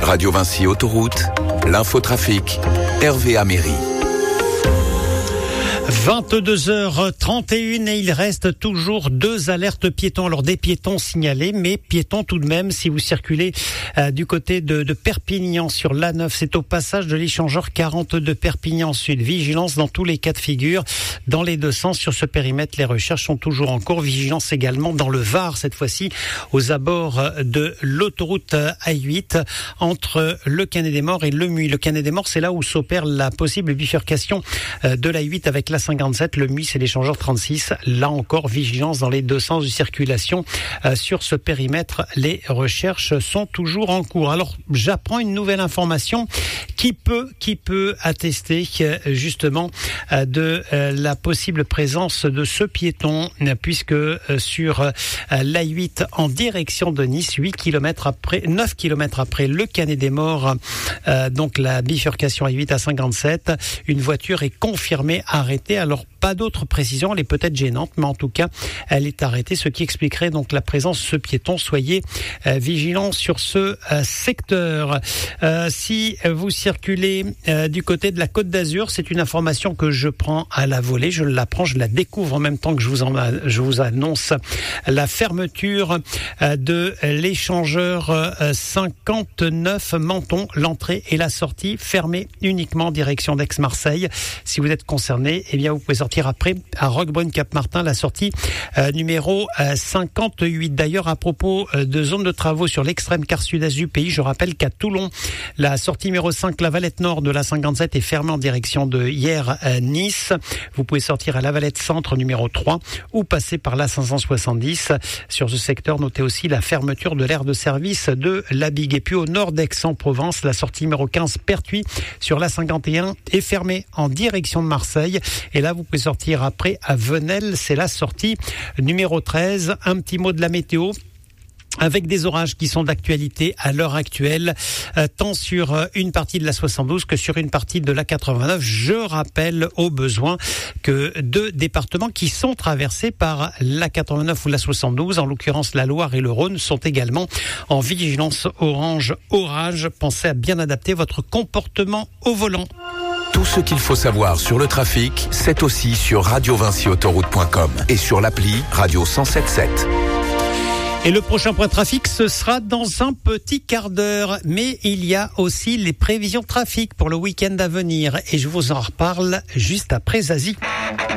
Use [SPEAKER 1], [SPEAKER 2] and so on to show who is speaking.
[SPEAKER 1] Radio Vinci Autoroute, l'infotrafic, Hervé Améry.
[SPEAKER 2] 22h31 et il reste toujours 2 alertes piétons. Alors des piétons signalés, mais piétons tout de même si vous circulez du côté de Perpignan sur l'A9. C'est au passage de l'échangeur 42 Perpignan Sud. Vigilance dans tous les cas de figure, dans les deux sens sur ce périmètre. Les recherches sont toujours en cours. Vigilance également dans le Var, cette fois-ci aux abords de l'autoroute A8 entre le Canet des Morts et le Muy. Le Canet des Morts, c'est là où s'opère la possible bifurcation de l'A8 avec la 57, le Muy c'est l'échangeur 36. Là encore, vigilance dans les deux sens de circulation sur ce périmètre. Les recherches sont toujours en cours. Alors, j'apprends une nouvelle information qui peut attester justement de la possible présence de ce piéton, puisque sur l'A8 en direction de Nice, 9 km après le Canet des Morts, donc la bifurcation A8 à 57, une voiture est confirmée arrêtée. Alors, pas d'autres précisions, elle est peut-être gênante, mais en tout cas, elle est arrêtée, ce qui expliquerait donc la présence de ce piéton. Soyez vigilants sur ce secteur. Si vous circulez du côté de la Côte d'Azur, c'est une information que je prends à la volée, je l'apprends, je la découvre en même temps que je vous annonce la fermeture de l'échangeur 59 Menton. L'entrée et la sortie fermées uniquement en direction d'Aix-Marseille. Si vous êtes concerné, eh bien vous pouvez sortir après à Roquebrune-Cap-Martin, la sortie numéro 58. D'ailleurs, à propos de zone de travaux sur l'extrême quart sud-est du pays, je rappelle qu'à Toulon, la sortie numéro 5, la Valette Nord de la 57 est fermée en direction de Hyères-Nice. Vous pouvez sortir à la Valette Centre numéro 3 ou passer par la 570. Sur ce secteur, notez aussi la fermeture de l'aire de service de la Bigue. Et puis au nord d'Aix-en-Provence, la sortie numéro 15 Pertuis sur la 51 est fermée en direction de Marseille. Et là, vous pouvez sortir après à Venelle, c'est la sortie numéro 13. Un petit mot de la météo. Avec des orages qui sont d'actualité à l'heure actuelle, tant sur une partie de la 72 que sur une partie de la 89. Je rappelle au besoin que 2 départements qui sont traversés par la 89 ou la 72, en l'occurrence la Loire et le Rhône, sont également en vigilance orange orage. Pensez à bien adapter votre comportement au volant.
[SPEAKER 1] Tout ce qu'il faut savoir sur le trafic, c'est aussi sur radiovinciautoroute.com et sur l'appli Radio 107.7.
[SPEAKER 2] Et le prochain point trafic, ce sera dans un petit quart d'heure. Mais il y a aussi les prévisions trafic pour le week-end à venir. Et je vous en reparle juste après Zazie.